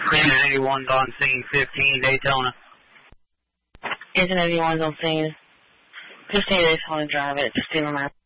Engine 81's on scene, 15 Daytona. Engine 81's on scene. 15 Daytona, drive it to Stephen Map.